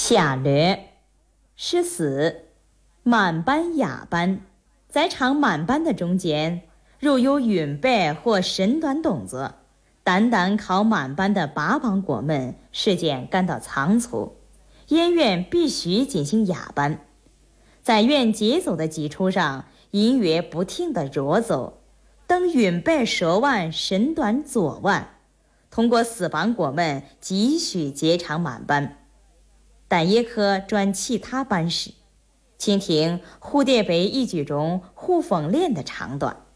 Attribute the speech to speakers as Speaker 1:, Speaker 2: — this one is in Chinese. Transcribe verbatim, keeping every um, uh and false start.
Speaker 1: 下略诗四，满班雅班，在唱满班的中间，如有韵白或身段动作，单单靠满班的八棒过门，事件感到仓促，演员必须进行哑班。在原节奏的基础上，音乐不停地弱奏，等韵白说完，身段做完，通过四棒过门继续接唱满班。但也可转其他班式，请听蝴蝶杯一句中胡凤莲的唱段。